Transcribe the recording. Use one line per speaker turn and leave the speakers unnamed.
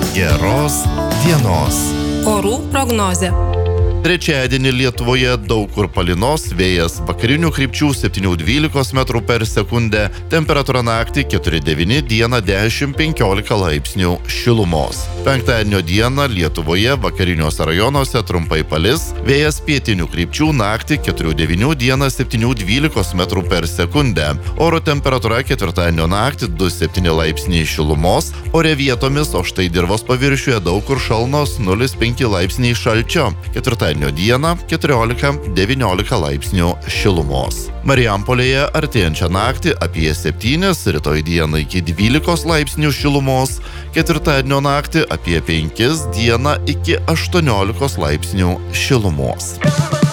Geros dienos.
Orų prognozė.
Trečiadienį Lietuvoje daug kur palynos, vėjas vakarinių krypčių 7–12 metrų per sekundę, temperatūra naktį 4–9, dieną 10–15 laipsnių šilumos. Penktadienio dieną Lietuvoje vakariniuose rajonuose trumpai palis, vėjas pietinių krypčių naktį 4–9, dieną 7–12 metrų per sekundę. Oro temperatūra ketvirtadienio naktį 2–7 laipsniai šilumos, ore vietomis, o štai dirvos paviršiuje daug kur šalnos 0–5 laipsniai šalčio. Ketvirtadienio dieną 14–19 laipsnių šilumos. Marijampolėje artėjančią naktį apie 7, rytoj dieną iki 12 laipsnių šilumos, ketvirtadienio naktį apie 5, dieną iki 18 laipsnių šilumos.